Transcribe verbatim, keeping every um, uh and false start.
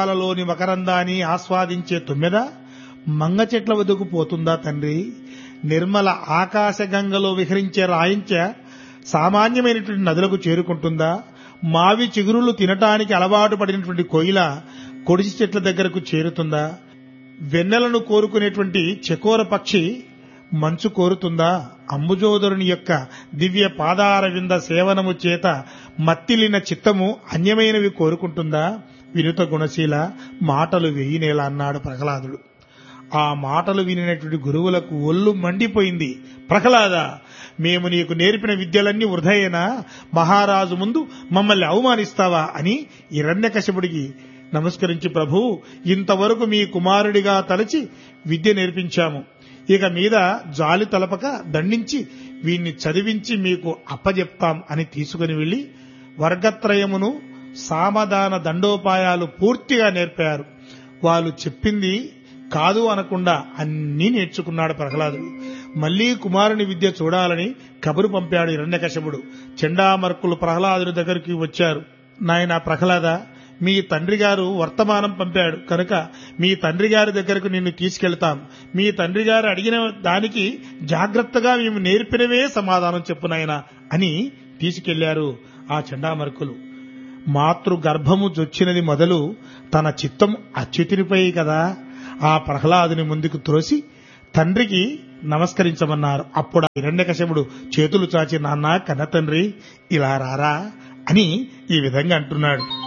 పుష్పాలలోని మకరందాన్ని ఆస్వాదించే తుమ్మెద మంగ చెట్ల వద్దకు పోతుందా తండ్రి? నిర్మల ఆకాశగంగలో విహరించే రాయించ సామాన్యమైనటువంటి నదులకు చేరుకుంటుందా? మావి చిగురులు తినటానికి అలవాటు పడినటువంటి కోయిల కొడిసి చెట్ల దగ్గరకు చేరుతుందా? వెన్నెలను కోరుకునేటువంటి చకోర పక్షి మంచు కోరుతుందా? అంబుజోదరుని యొక్క దివ్య పాదార వింద సేవనము చేత మత్తిలిన చిత్తము అన్యమైనవి కోరుకుంటుందా? వినుత గుణశీల, మాటలు వెయ్యినేలా అన్నాడు ప్రహ్లాదుడు. ఆ మాటలు వినినటువంటి గురువులకు ఒళ్ళు మండిపోయింది. ప్రహ్లాద, మేము నీకు నేర్పిన విద్యలన్నీ వృధయేనా? మహారాజు ముందు మమ్మల్ని అవమానిస్తావా అని హిరణ్యకశిపుడికి నమస్కరించి, ప్రభు, ఇంతవరకు మీ కుమారుడిగా తలచి విద్య నేర్పించాము. ఇక మీద జాలి తలపక దండించి వీణ్ణి చదివించి మీకు అప్పజెప్తాం అని తీసుకుని వెళ్లి వర్గత్రయమును సామధాన దండోపాయాలు పూర్తిగా నేర్పారు. వాళ్ళు చెప్పింది కాదు అనకుండా అన్నీ నేర్చుకున్నాడు ప్రహ్లాదుడు. మళ్లీ కుమారుని విద్య చూడాలని కబురు పంపాడు హిరణ్యకశిపుడు. చండామర్కులు ప్రహ్లాదుడి దగ్గరికి వచ్చారు. నాయనా ప్రహ్లాద, మీ తండ్రి గారు వర్తమానం పంపాడు కనుక మీ తండ్రి గారి దగ్గరకు నిన్ను తీసుకెళ్తాం. మీ తండ్రి గారు అడిగిన దానికి జాగ్రత్తగా మేము నేర్పినవే సమాధానం చెప్పు నాయనా అని తీసుకెళ్లారు ఆ చండామర్కులు. మాతృ గర్భము జొచ్చినది మొదలు తన చిత్తం అచ్యుతునిపై కదా ఆ ప్రహ్లాదుని ముందుకు త్రోసి తండ్రికి నమస్కరించమన్నారు. అప్పుడు హిరణ్యకశిపుడు చేతులు చాచి, నాన్న కన్న తండ్రి ఇలా రారా అని ఈ విధంగా అంటున్నాడు.